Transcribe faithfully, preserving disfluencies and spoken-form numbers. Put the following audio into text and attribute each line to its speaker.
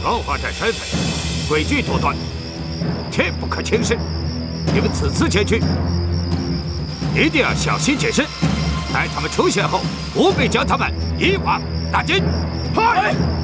Speaker 1: 龙华镇身份，规矩多端，切不可轻视。你们此次前去，一定要小心谨慎。待他们出现后，务必将他们一网打尽。嗨！